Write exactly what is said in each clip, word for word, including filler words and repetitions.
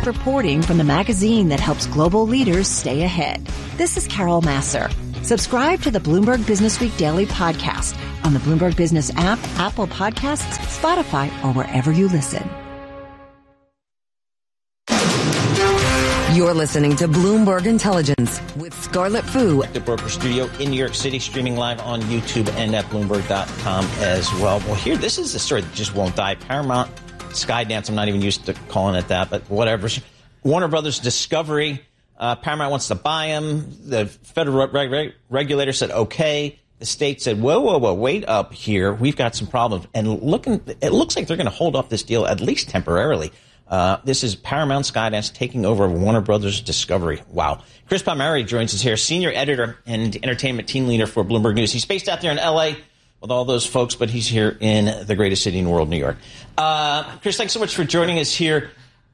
reporting from the magazine that helps global leaders stay ahead. This is Carol Massar. Subscribe to the Bloomberg Businessweek Daily podcast on the Bloomberg Business app, Apple Podcasts, Spotify, or wherever you listen. You're listening to Bloomberg Intelligence with Scarlett Fu. The Broker Studio in New York City, streaming live on YouTube and at Bloomberg dot com as well. Well, here, this is a story that just won't die. Paramount, Skydance, I'm not even used to calling it that, but whatever. Warner Brothers Discovery, uh, Paramount wants to buy them. The federal reg- reg- regulator said, okay. The state said, whoa, whoa, whoa, wait up here. We've got some problems. And looking, it looks like they're going to hold off this deal at least temporarily. Uh, this is Paramount Skydance taking over Warner Brothers Discovery. Wow. Chris Palmieri joins us here, senior editor and entertainment team leader for Bloomberg News. He's based out there in L A with all those folks, but he's here in the greatest city in the world, New York. Uh, Chris, thanks so much for joining us here.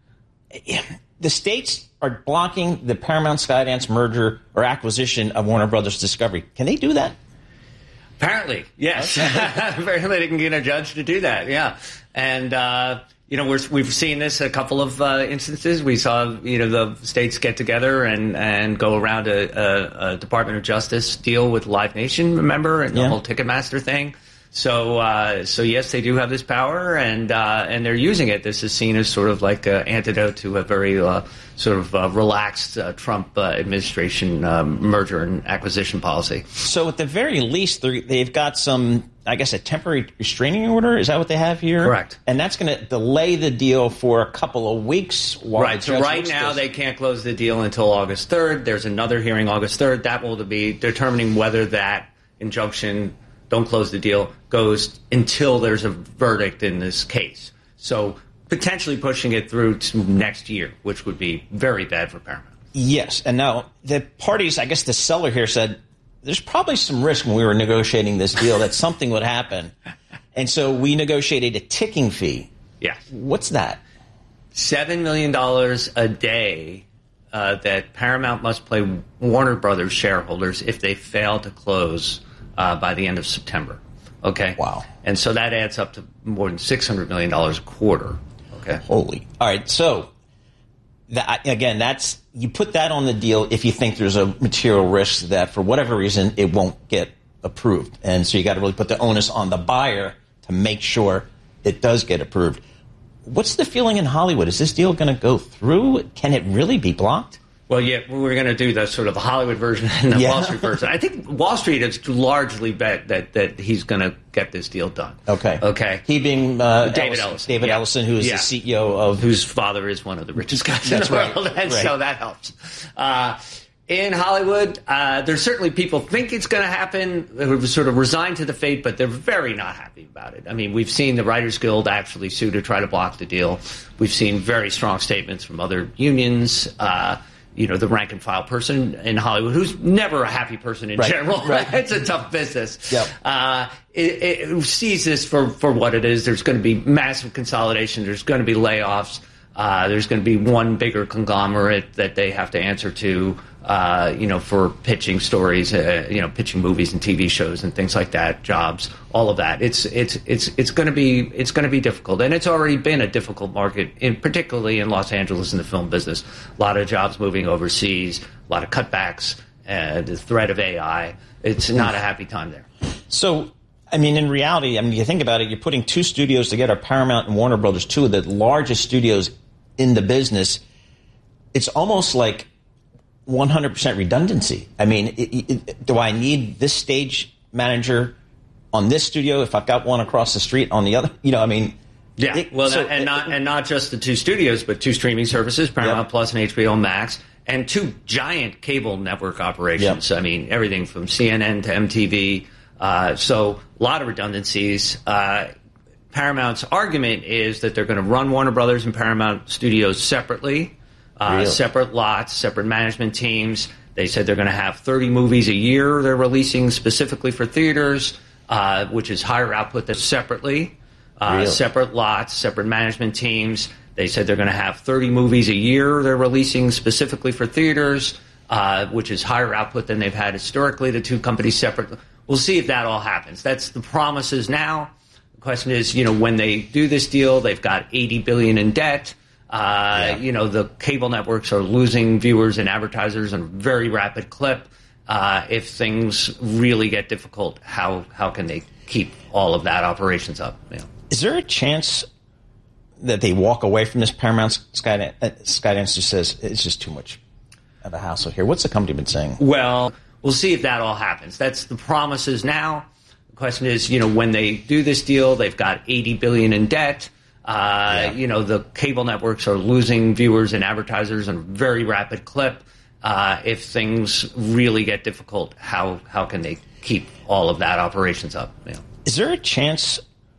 The states are blocking the Paramount Skydance merger or acquisition of Warner Brothers Discovery. Can they do that? Apparently, yes. Apparently they can get a judge to do that, yeah. And, uh, you know, we're, we've seen this a couple of uh, instances. We saw, you know, the states get together and, and go around a, a, a Department of Justice deal with Live Nation, remember, and the yeah. whole Ticketmaster thing. So, uh, so yes, they do have this power, and uh, and they're using it. This is seen as sort of like an antidote to a very uh, sort of uh, relaxed uh, Trump uh, administration um, merger and acquisition policy. So at the very least, they've got some, I guess, a temporary restraining order. Is that what they have here? Correct. And that's going to delay the deal for a couple of weeks. While right. So right now this. They can't close the deal until August third. There's another hearing August third. That will be determining whether that injunction, don't close the deal, goes until there's a verdict in this case. So potentially pushing it through to next year, which would be very bad for Paramount. Yes. And now the parties, I guess the seller here said, there's probably some risk when we were negotiating this deal that something would happen. And so we negotiated a ticking fee. Yes. What's that? Seven million dollars a day uh, that Paramount must pay Warner Brothers shareholders if they fail to close uh, by the end of September. Okay? Wow. And so that adds up to more than six hundred million dollars a quarter. Okay? Holy. All right. So, that, again, that's you put that on the deal if you think there's a material risk that for whatever reason it won't get approved. And so you got to really put the onus on the buyer to make sure it does get approved. What's the feeling in Hollywood? Is this deal going to go through? Can it really be blocked? Well, yeah, we're going to do the sort of the Hollywood version and the yeah. Wall Street version. I think Wall Street has largely bet that, that he's going to get this deal done. Okay. Okay. He being uh, David Ellison, Ellison. David yeah. Ellison, who is yeah. the C E O of... Whose father is one of the richest guys in That's the right. world, and right. so that helps. Uh, in Hollywood, uh, there's certainly people think it's going to happen. They're sort of resigned to the fate, but they're very not happy about it. I mean, we've seen the Writers Guild actually sue to try to block the deal. We've seen very strong statements from other unions. Uh, you know, the rank and file person in Hollywood, who's never a happy person in right. general. Right. It's a tough business. Yep. Uh, it, it sees this for, for what it is. There's going to be massive consolidation. There's going to be layoffs. Uh, there's going to be one bigger conglomerate that they have to answer to, uh, you know, for pitching stories, uh, you know, pitching movies and T V shows and things like that, jobs, all of that. It's it's it's it's going to be it's going to be difficult, and it's already been a difficult market, in particularly in Los Angeles in the film business. A lot of jobs moving overseas, a lot of cutbacks, uh, the threat of A I. It's not a happy time there. So, I mean, in reality, I mean, you think about it, you're putting two studios together, Paramount and Warner Brothers, two of the largest studios in the business. It's almost like one hundred percent redundancy. I mean, it, it, do I need this stage manager on this studio if I've got one across the street on the other? You know, I mean, yeah. It, well, so, that, and not and not just the two studios, but two streaming services, Paramount yep. Plus and H B O Max, and two giant cable network operations. Yep. I mean, everything from C N N to M T V. Uh, so a lot of redundancies. Uh, Paramount's argument is that they're going to run Warner Brothers and Paramount Studios separately, uh, really? separate lots, separate management teams. They said they're going to have thirty movies a year they're releasing specifically for theaters, uh, which is higher output than separately, uh, really? separate lots, separate management teams. They said they're going to have thirty movies a year they're releasing specifically for theaters, uh, which is higher output than they've had historically, the two companies separate. We'll see if that all happens. That's the promises now. The question is, you know, when they do this deal, they've got eighty billion dollars in debt. Uh, yeah. You know, the cable networks are losing viewers and advertisers in a very rapid clip. Uh, if things really get difficult, how how can they keep all of that operations up? You know? Is there a chance that they walk away from this? Paramount Sky, uh, Skydance just says it's just too much of a hassle here. What's the company been saying? Well, we'll see if that all happens. That's the promises now. The question is, you know, when they do this deal, they've got eighty billion dollars in debt. Uh, yeah. You know, the cable networks are losing viewers and advertisers in a very rapid clip. Uh, if things really get difficult, how how can they keep all of that operations up? You know? Is there a chance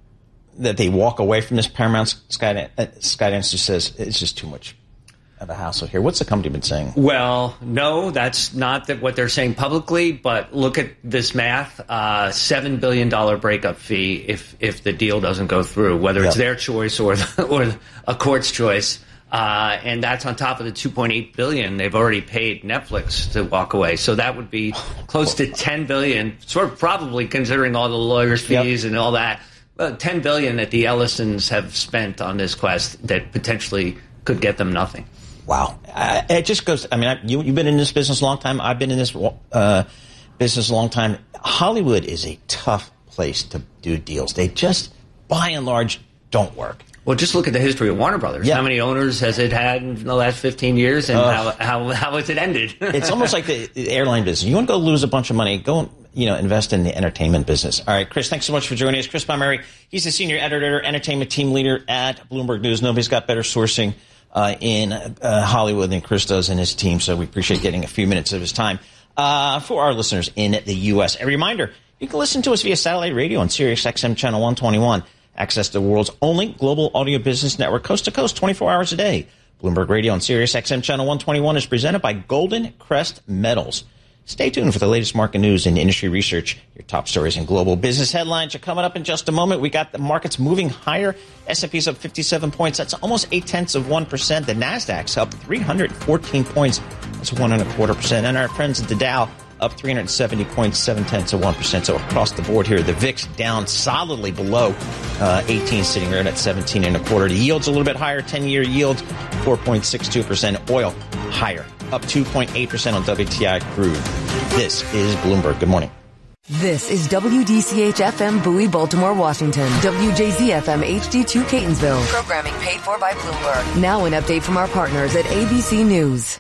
that they walk away from this? Paramount Skydance, uh, Skydance just says it's just too much of a hassle here. What's the company been saying? Well, no, that's not that what they're saying publicly, but look at this math, uh, seven billion dollars breakup fee if if the deal doesn't go through, whether yep. it's their choice or, the, or a court's choice. Uh, and that's on top of the two point eight billion dollars they've already paid Netflix to walk away. So that would be close to ten billion dollars, sort of probably considering all the lawyers' fees yep. and all that. Well, ten billion dollars that the Ellisons have spent on this quest that potentially could get them nothing. Wow. Uh, it just goes, I mean, I, you, you've been in this business a long time. I've been in this uh, business a long time. Hollywood is a tough place to do deals. They just, by and large, don't work. Well, just look at the history of Warner Brothers. Yeah. How many owners has it had in the last fifteen years, and uh, how, how how has it ended? It's almost like the airline business. You want to go lose a bunch of money, go you know invest in the entertainment business. All right, Chris, thanks so much for joining us. Chris Palmieri, he's the senior editor, entertainment team leader at Bloomberg News. Nobody's got better sourcing uh, in uh, Hollywood than Chris does and his team, so we appreciate getting a few minutes of his time. Uh, for our listeners in the U S, a reminder, you can listen to us via satellite radio on Sirius X M Channel one twenty-one. Access to the world's only global audio business network, coast to coast, twenty-four hours a day. Bloomberg Radio on Sirius X M Channel one twenty-one is presented by Golden Crest Metals. Stay tuned for the latest market news and industry research. Your top stories and global business headlines are coming up in just a moment. We got the markets moving higher. S and P's up fifty-seven points. That's almost eight tenths of one percent. The Nasdaq's up three hundred fourteen points. That's one and a quarter percent. And our friends at the Dow up three hundred seventy points, seven tenths of one percent. So across the board here, the V I X down solidly below uh, eighteen, sitting right at seventeen and a quarter. The yield's a little bit higher. ten-year yield, four point six two percent. Oil higher, up two point eight percent on W T I crude. This is Bloomberg. Good morning. This is W D C H F M Bowie, Baltimore, Washington. W J Z F M H D two Catonsville. Programming paid for by Bloomberg. Now an update from our partners at A B C News.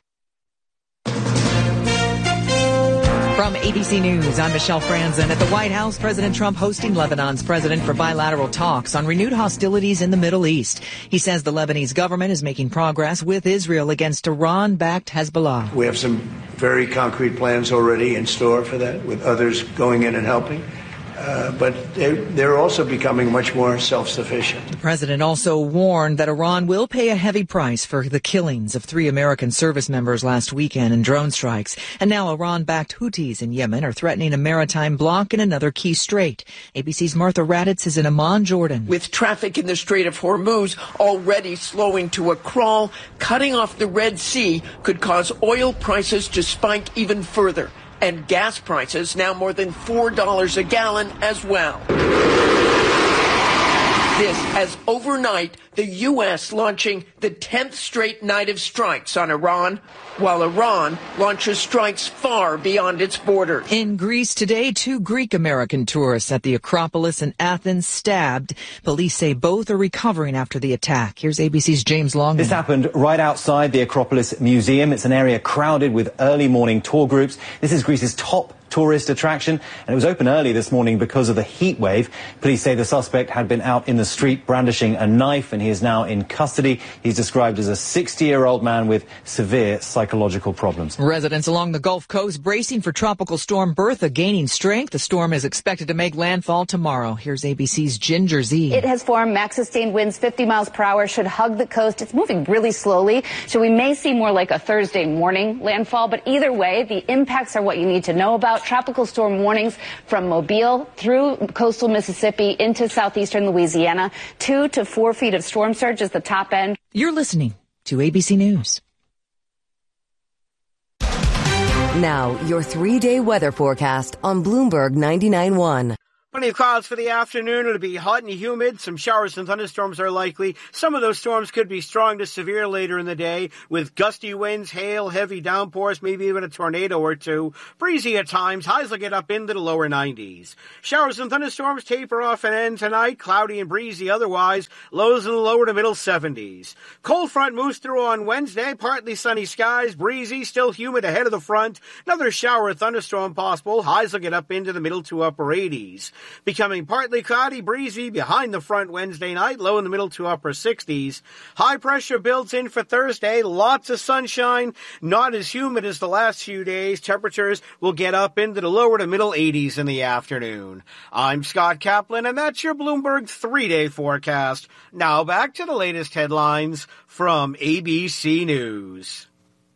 From A B C News, I'm Michelle Franzen. At the White House, President Trump hosting Lebanon's president for bilateral talks on renewed hostilities in the Middle East. He says the Lebanese government is making progress with Israel against Iran-backed Hezbollah. We have some very concrete plans already in store for that, with others going in and helping. Uh, but they're, they're also becoming much more self-sufficient. The president also warned that Iran will pay a heavy price for the killings of three American service members last weekend in drone strikes. And now Iran-backed Houthis in Yemen are threatening a maritime block in another key strait. A B C's Martha Raddatz is in Amman, Jordan. With traffic in the Strait of Hormuz already slowing to a crawl, cutting off the Red Sea could cause oil prices to spike even further. And gas prices now more than four dollars a gallon as well. This as overnight, the U S launching the tenth straight night of strikes on Iran, while Iran launches strikes far beyond its borders. In Greece today, two Greek-American tourists at the Acropolis in Athens stabbed. Police say both are recovering after the attack. Here's A B C's James Longman. This happened right outside the Acropolis Museum. It's an area crowded with early morning tour groups. This is Greece's top tourist attraction, and it was open early this morning because of the heat wave. Police say the suspect had been out in the street brandishing a knife, and he is now in custody. He's described as a sixty-year-old man with severe psychological problems. Residents along the Gulf Coast bracing for Tropical Storm Bertha gaining strength. The storm is expected to make landfall tomorrow. Here's A B C's Ginger Z. It has formed. Max sustained winds fifty miles per hour should hug the coast. It's moving really slowly, so we may see more like a Thursday morning landfall. But either way, the impacts are what you need to know about. Tropical storm warnings from Mobile through coastal Mississippi into southeastern Louisiana. Two to four feet of storm surge is the top end. You're listening to A B C News. Now, your three-day weather forecast on Bloomberg ninety-nine point one. Plenty of clouds for the afternoon. It'll be hot and humid. Some showers and thunderstorms are likely. Some of those storms could be strong to severe later in the day with gusty winds, hail, heavy downpours, maybe even a tornado or two. Breezy at times. Highs will get up into the lower nineties. Showers and thunderstorms taper off and end tonight. Cloudy and breezy otherwise. Lows in the lower to middle seventies. Cold front moves through on Wednesday. Partly sunny skies. Breezy. Still humid ahead of the front. Another shower or thunderstorm possible. Highs will get up into the middle to upper eighties. Becoming partly cloudy, breezy behind the front Wednesday night, low in the middle to upper sixties. High pressure builds in for Thursday, lots of sunshine, not as humid as the last few days. Temperatures will get up into the lower to middle eighties in the afternoon. I'm Scott Kaplan, and that's your Bloomberg three-day forecast. Now back to the latest headlines from A B C News.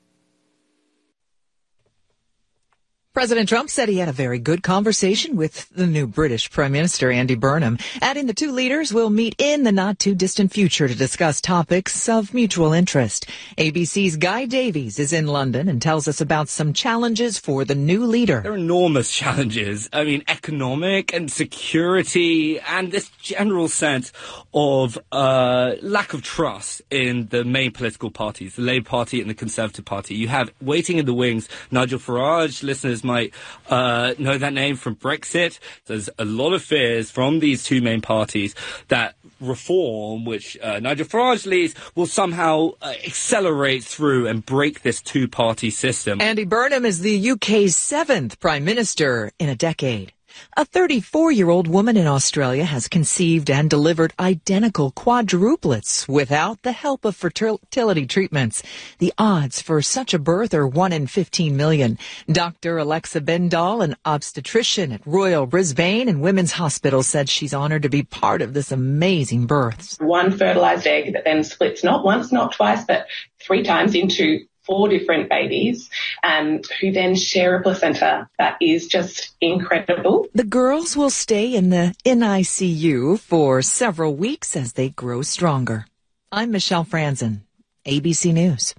President Trump said he had a very good conversation with the new British Prime Minister, Andy Burnham, adding the two leaders will meet in the not-too-distant future to discuss topics of mutual interest. A B C's Guy Davies is in London and tells us about some challenges for the new leader. There are enormous challenges. I mean, economic and security and this general sense of uh, lack of trust in the main political parties, the Labour Party and the Conservative Party. You have waiting in the wings Nigel Farage, listeners might uh, know that name from Brexit. There's a lot of fears from these two main parties that reform, which uh, Nigel Farage leads, will somehow uh, accelerate through and break this two-party system. Andy Burnham is the U K's seventh Prime Minister in a decade. A thirty-four-year-old woman in Australia has conceived and delivered identical quadruplets without the help of fertility treatments. The odds for such a birth are one in fifteen million. Doctor Alexa Bendall, an obstetrician at Royal Brisbane and Women's Hospital, said she's honored to be part of this amazing birth. One fertilized egg that then splits not once, not twice, but three times into four different babies, um, who then share a placenta. That is just incredible. The girls will stay in the N I C U for several weeks as they grow stronger. I'm Michelle Franzen, A B C News.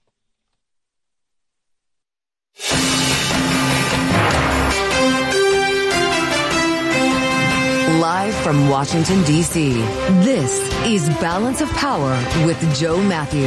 Live from Washington, D C, this is Balance of Power with Joe Matthew.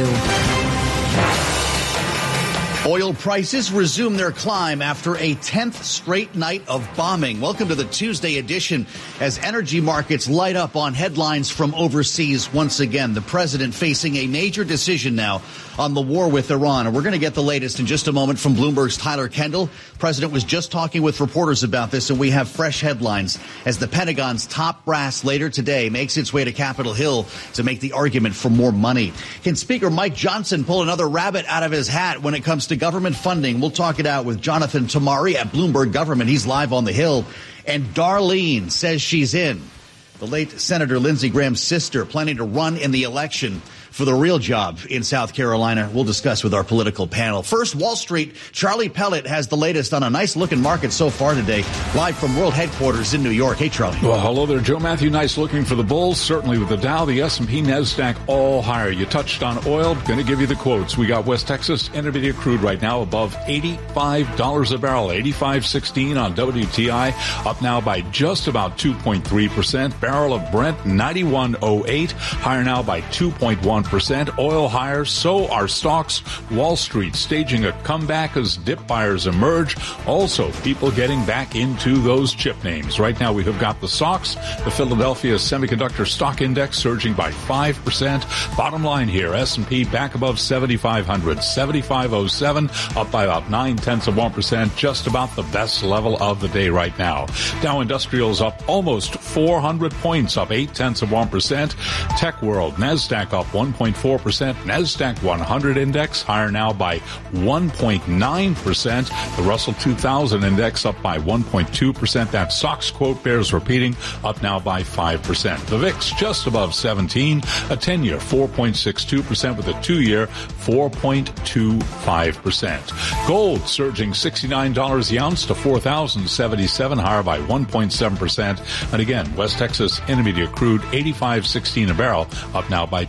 Oil prices resume their climb after a tenth straight night of bombing. Welcome to the Tuesday edition as energy markets light up on headlines from overseas once again. The president facing a major decision now on the war with Iran. And we're going to get the latest in just a moment from Bloomberg's Tyler Kendall. The president was just talking with reporters about this, and we have fresh headlines as the Pentagon's top brass later today makes its way to Capitol Hill to make the argument for more money. Can Speaker Mike Johnson pull another rabbit out of his hat when it comes to government funding? We'll talk it out with Jonathan Tamari at Bloomberg Government. He's live on the Hill. And Darlene says she's in. The late Senator Lindsey Graham's sister planning to run in the election for the real job in South Carolina. We'll discuss with our political panel. First, Wall Street. Charlie Pellet has the latest on a nice-looking market so far today, live from World Headquarters in New York. Hey, Charlie. Well, hello there, Joe Matthew. Nice looking for the bulls, certainly with the Dow, the S and P, NASDAQ all higher. You touched on oil. Going to give you the quotes. We got West Texas Intermediate crude right now above eighty-five dollars a barrel, eighty-five sixteen on W T I, up now by just about two point three percent. Barrel of Brent, ninety-one oh eight, higher now by two point one percent. Oil higher, so are stocks. Wall Street staging a comeback as dip buyers emerge. Also, people getting back into those chip names. Right now, we have got the stocks, the Philadelphia Semiconductor Stock Index surging by five percent. Bottom line here, S and P back above seventy-five hundred, seventy-five oh seven, up by about nine tenths of one percent, just about the best level of the day right now. Dow Industrials up almost four hundred points, up eight tenths of one percent. Tech World, NASDAQ up one point four percent. NASDAQ one hundred index higher now by one point nine percent. The Russell two thousand index up by one point two percent. That SOX quote bears repeating, up now by five percent. The V I X just above seventeen, a ten-year four point six two percent with a two-year four point two five percent. Gold surging sixty-nine dollars the ounce to four thousand seventy-seven, higher by one point seven percent. And again, West Texas Intermediate crude eighty-five sixteen a barrel, up now by two point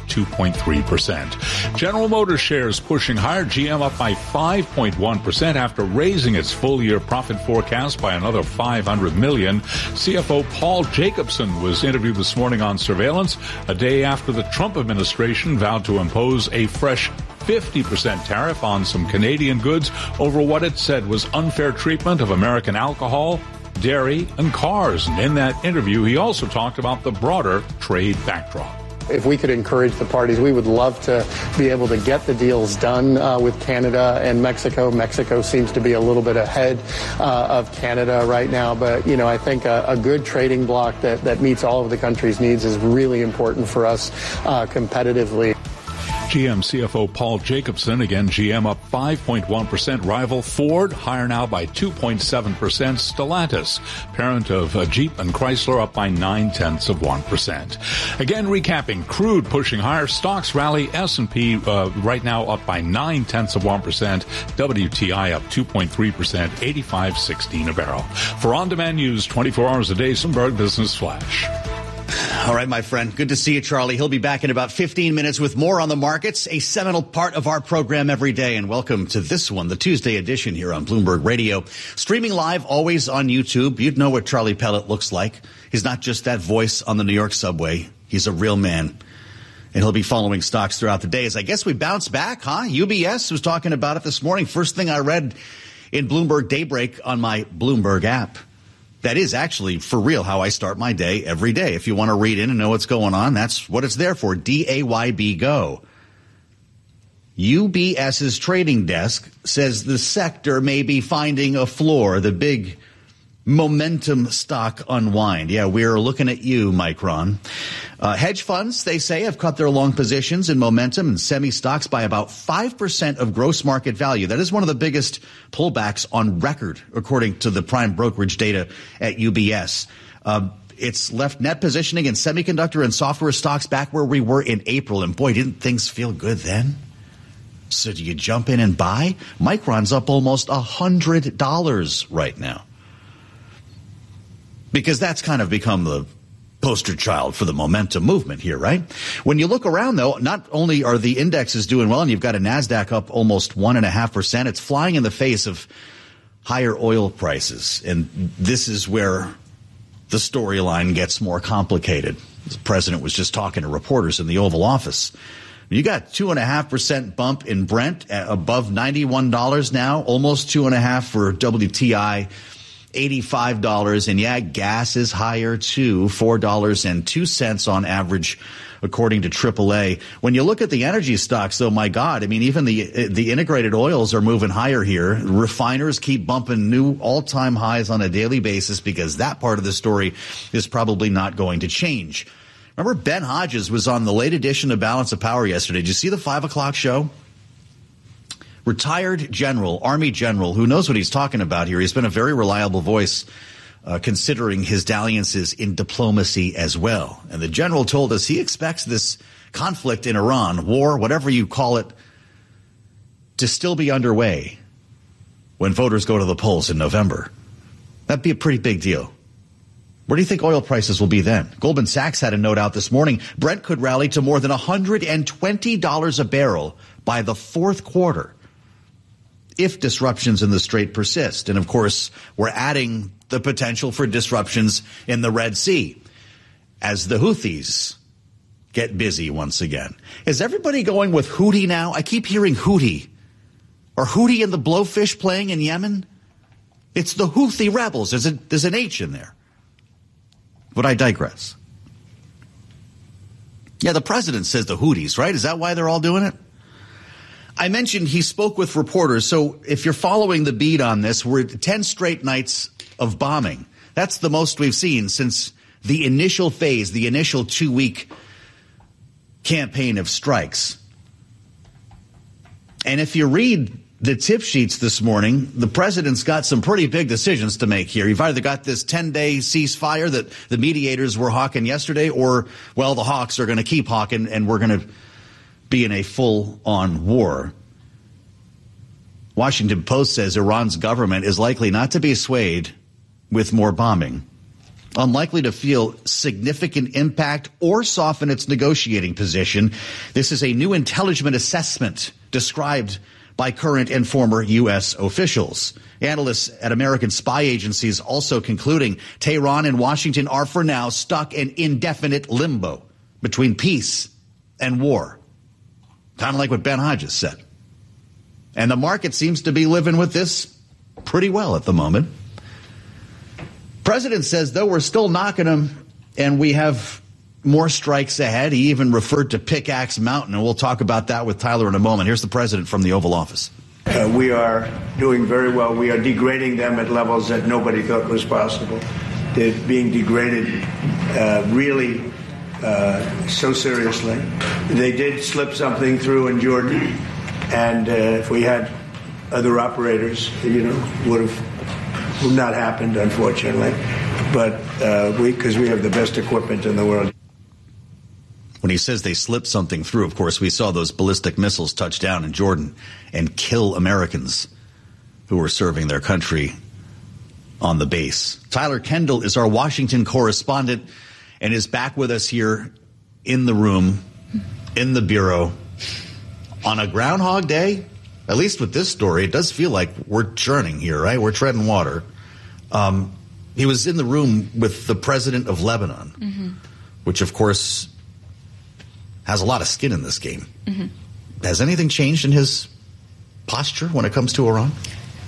point three percent. General Motors shares pushing higher. G M up by five point one percent after raising its full-year profit forecast by another five hundred million dollars. C F O Paul Jacobson was interviewed this morning on Surveillance, a day after the Trump administration vowed to impose a fresh fifty percent tariff on some Canadian goods over what it said was unfair treatment of American alcohol, dairy, and cars. And in that interview, he also talked about the broader trade backdrop. If we could encourage the parties, we would love to be able to get the deals done uh, with Canada and Mexico. Mexico seems to be a little bit ahead uh, of Canada right now. But, you know, I think a, a good trading bloc that, that meets all of the country's needs is really important for us uh, competitively. G M C F O Paul Jacobson, again, G M up five point one percent. Rival Ford, higher now by two point seven percent. Stellantis, parent of uh, Jeep and Chrysler, up by nine tenths of one percent. Again, recapping, crude pushing higher. Stocks rally. S and P uh, right now up by nine tenths of one percent. W T I up two point three percent, eighty-five sixteen a barrel. For on-demand news, twenty-four hours a day, Bloomberg Business Flash. All right, my friend. Good to see you, Charlie. He'll be back in about fifteen minutes with more on the markets, a seminal part of our program every day. And welcome to this one, the Tuesday edition here on Bloomberg Radio. Streaming live, always on YouTube. You'd know what Charlie Pellet looks like. He's not just that voice on the New York subway. He's a real man. And he'll be following stocks throughout the day. As I guess we bounce back, huh? U B S was talking about it this morning. First thing I read in Bloomberg Daybreak on my Bloomberg app. That is actually, for real, how I start my day every day. If you want to read in and know what's going on, that's what it's there for. D A Y B Go. UBS's trading desk says the sector may be finding a floor. The big momentum stock unwind. Yeah, we're looking at you, Micron. Uh, hedge funds, they say, have cut their long positions in momentum and semi-stocks by about five percent of gross market value. That is one of the biggest pullbacks on record, according to the prime brokerage data at U B S. Uh, it's left net positioning in semiconductor and software stocks back where we were in April. And boy, didn't things feel good then? So do you jump in and buy? Micron's up almost one hundred dollars right now. Because that's kind of become the poster child for the momentum movement here, right? When you look around, though, not only are the indexes doing well, and you've got a NASDAQ up almost one point five percent, it's flying in the face of higher oil prices. And this is where the storyline gets more complicated. The president was just talking to reporters in the Oval Office. You got two point five percent bump in Brent above ninety-one dollars now, almost two point five for W T I. eighty-five dollars, and yeah, gas is higher too, four dollars and two cents on average, according to triple A. When you look at the energy stocks, though, my God, I mean, even the the integrated oils are moving higher here. Refiners keep bumping new all-time highs on a daily basis because that part of the story is probably not going to change. Remember, Ben Hodges was on the late edition of Balance of Power yesterday. Did you see the five o'clock show? Retired general, Army general, who knows what he's talking about here. He's been a very reliable voice, uh, considering his dalliances in diplomacy as well. And the general told us he expects this conflict in Iran, war, whatever you call it, to still be underway when voters go to the polls in November. That'd be a pretty big deal. Where do you think oil prices will be then? Goldman Sachs had a note out this morning. Brent could rally to more than one hundred twenty dollars a barrel by the fourth quarter, if disruptions in the Strait persist. And, of course, we're adding the potential for disruptions in the Red Sea as the Houthis get busy once again. Is everybody going with Houthi now? I keep hearing Houthi. Are Houthi and the Blowfish playing in Yemen? It's the Houthi rebels. There's, a, there's an H in there. But I digress. Yeah, the president says the Houthis, right? Is that why they're all doing it? I mentioned he spoke with reporters, so if you're following the beat on this, we're at ten straight nights of bombing. That's the most we've seen since the initial phase, the initial two-week campaign of strikes. And if you read the tip sheets this morning, the president's got some pretty big decisions to make here. You've either got this ten-day ceasefire that the mediators were hawking yesterday, or, well, the hawks are going to keep hawking and we're going to be in a full-on war. Washington Post says Iran's government is likely not to be swayed with more bombing. unlikely to feel significant impact or soften its negotiating position. This is a new intelligence assessment described by current and former U S officials. Analysts at American spy agencies also concluding Tehran and Washington are for now stuck in indefinite limbo between peace and war. Kind of like what Ben Hodges said. And the market seems to be living with this pretty well at the moment. President says, though, we're still knocking them and we have more strikes ahead. He even referred to Pickaxe Mountain, and we'll talk about that with Tyler in a moment. Here's the president from the Oval Office. Uh, we are doing very well. We are degrading them at levels that nobody thought was possible. They're being degraded uh, really uh, so seriously. They did slip something through in Jordan, and uh, if we had other operators, you know, would have would not happened, unfortunately. But uh, we, because we have the best equipment in the world. When he says they slipped something through, of course, we saw those ballistic missiles touch down in Jordan and kill Americans who were serving their country on the base. Tyler Kendall is our Washington correspondent and is back with us here in the room, in the bureau, on a Groundhog Day. At least with this story, it does feel like we're churning here, right? We're treading water. Um, he was in the room with the president of Lebanon, mm-hmm. which, of course, has a lot of skin in this game. Mm-hmm. Has anything changed in his posture when it comes to Iran?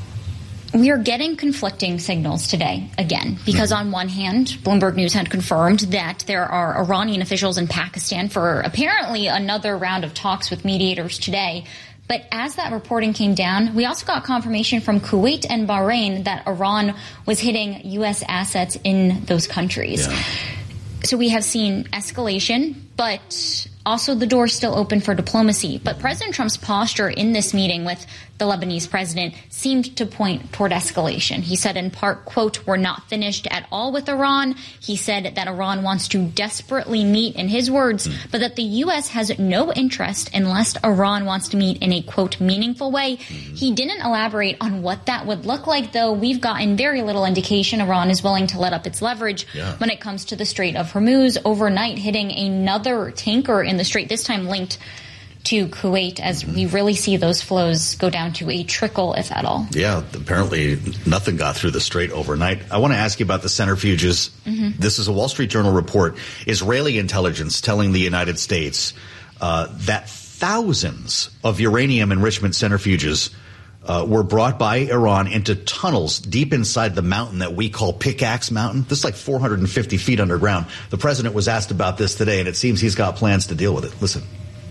We are getting conflicting signals today, again, because mm-hmm. on one hand, Bloomberg News had confirmed that there are Iranian officials in Pakistan for apparently another round of talks with mediators today. But as that reporting came down, we also got confirmation from Kuwait and Bahrain that Iran was hitting U S assets in those countries. Yeah. So we have seen escalation, but also the door still open for diplomacy. But President Trump's posture in this meeting with the Lebanese president seemed to point toward escalation. He said in part, quote, "We're not finished at all with Iran." He said that Iran wants to desperately meet, in his words, mm. but that the U S has no interest unless Iran wants to meet in a, quote, meaningful way. Mm. He didn't elaborate on what that would look like, though. We've gotten very little indication Iran is willing to let up its leverage yeah. when it comes to the Strait of Hormuz, overnight hitting another tanker in the strait, this time linked to Kuwait, as we really see those flows go down to a trickle, if at all. Yeah, apparently nothing got through the strait overnight. I want to ask you about the centrifuges. Mm-hmm. This is a Wall Street Journal report. Israeli intelligence telling the United States uh, that thousands of uranium enrichment centrifuges uh, were brought by Iran into tunnels deep inside the mountain that we call Pickaxe Mountain. This is like four hundred fifty feet underground. The president was asked about this today, and it seems he's got plans to deal with it. Listen.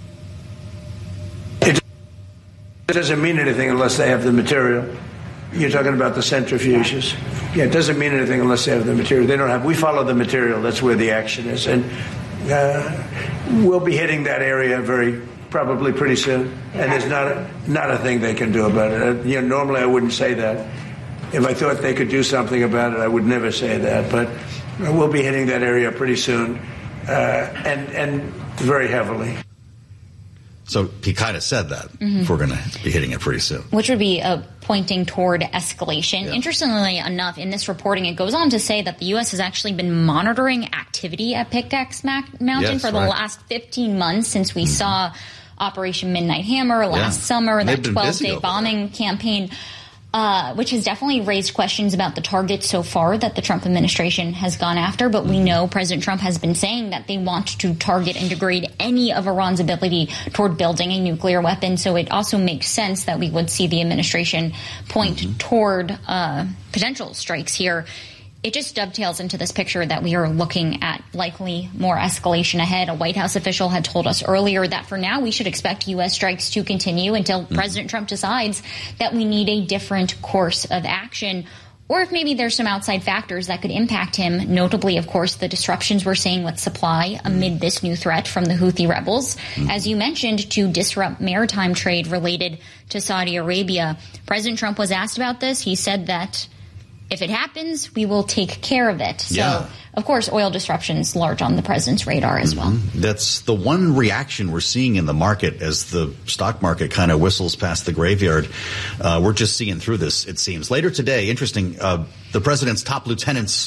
It doesn't mean anything unless they have the material. You're talking about the centrifuges. Yeah, it doesn't mean anything unless they have the material. They don't have. We follow the material. That's where the action is, and uh, we'll be hitting that area very probably pretty soon. And there's not a, not a thing they can do about it. Uh, you know, normally I wouldn't say that. If I thought they could do something about it, I would never say that. But we'll be hitting that area pretty soon, uh, and and very heavily. So he kind of said that, mm-hmm. if we're going to be hitting it pretty soon. Which would be uh, pointing toward escalation. Yeah. Interestingly enough, in this reporting, it goes on to say that the U S has actually been monitoring activity at Pickaxe Mountain yes, for the right. last fifteen months since we mm-hmm. saw Operation Midnight Hammer last yeah. summer, that twelve-day bombing there. campaign. Uh, which has definitely raised questions about the targets so far that the Trump administration has gone after. But we know President Trump has been saying that they want to target and degrade any of Iran's ability toward building a nuclear weapon. So it also makes sense that we would see the administration point mm-hmm. toward uh, potential strikes here. It just dovetails into this picture that we are looking at likely more escalation ahead. A White House official had told us earlier that for now we should expect U S strikes to continue until mm-hmm. President Trump decides that we need a different course of action, or if maybe there's some outside factors that could impact him, notably, of course, the disruptions we're seeing with supply amid this new threat from the Houthi rebels, mm-hmm. as you mentioned, to disrupt maritime trade related to Saudi Arabia. President Trump was asked about this. He said that if it happens, we will take care of it. So, yeah. of course, oil disruptions large on the president's radar as well. Mm-hmm. That's the one reaction we're seeing in the market as the stock market kind of whistles past the graveyard. Uh, we're just seeing through this, it seems. Later today, interesting, uh, the president's top lieutenants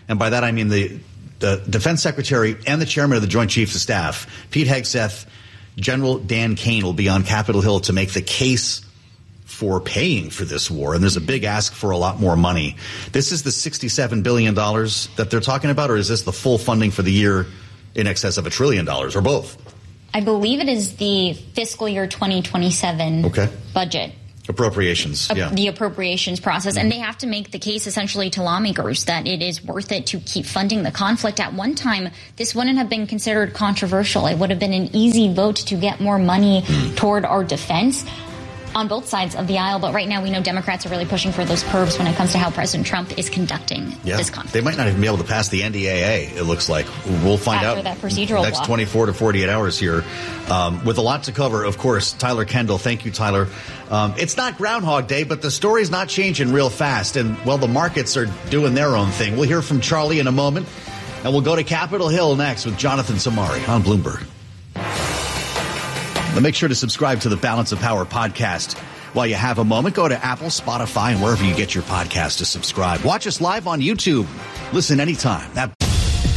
and by that I mean the, the defense secretary and the chairman of the Joint Chiefs of Staff, Pete Hegseth, General Dan Kane, will be on Capitol Hill to make the case for paying for this war. And there's a big ask for a lot more money. This is the sixty-seven billion dollars that they're talking about, or is this the full funding for the year in excess of a trillion dollars, or both? I believe it is the fiscal year twenty twenty-seven okay. budget. Appropriations, yeah. The appropriations process. And they have to make the case essentially to lawmakers that it is worth it to keep funding the conflict. At one time, this wouldn't have been considered controversial. It would have been an easy vote to get more money toward our defense on both sides of the aisle. But right now we know Democrats are really pushing for those curbs when it comes to how President Trump is conducting yeah. this conflict. They might not even be able to pass the N D A A, it looks like. We'll find After out that procedural next law. twenty-four to forty-eight hours here. Um, with a lot to cover, of course, Tyler Kendall. Thank you, Tyler. Um, it's not Groundhog Day, but the story's not changing real fast. And, well, the markets are doing their own thing. We'll hear from Charlie in a moment. And we'll go to Capitol Hill next with Jonathan Samari on Bloomberg. Now make sure to subscribe to the Balance of Power podcast. While you have a moment, go to Apple, Spotify, and wherever you get your podcast to subscribe. Watch us live on YouTube. Listen anytime. That